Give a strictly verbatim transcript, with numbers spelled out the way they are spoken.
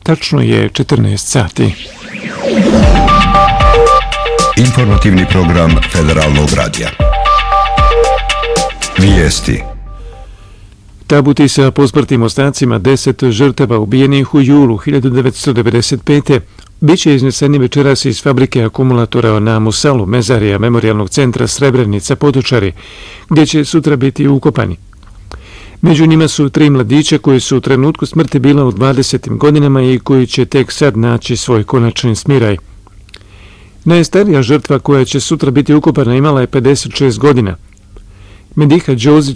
Tačno je četrnaest sati. Informativni program Federalnog radija. Vijesti. Tabuti sa posmrtnim ostacima deset žrtava ubijenih u julu hiljadu devetsto devedeset pete biće izneseni večeras iz fabrike akumulatora na Musalu, mezarija Memorijalnog centra Srebrenica Potočari, gdje će sutra biti ukopani. Među njima su tri mladića koji su u trenutku smrti bila u dvadesetim godinama i koji će tek sad naći svoj konačni smiraj. Najstarija žrtva koja će sutra biti ukopana imala je pedeset šest godina. Mediha Đozić